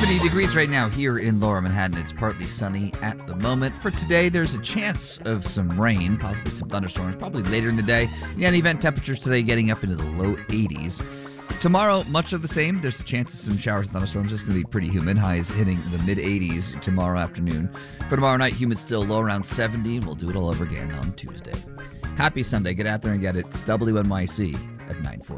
70 degrees right now here in Lower Manhattan. It's partly sunny at the moment. For today, there's a chance of some rain, possibly some thunderstorms, probably later in the day. The event temperatures today getting up into the low 80s. Tomorrow, much of the same. There's a chance of some showers and thunderstorms. It's going to be pretty humid. Highs hitting the mid-80s tomorrow afternoon. For tomorrow night, humid still low around 70. We'll do it all over again on Tuesday. Happy Sunday. Get out there and get it. It's WNYC at 9:40.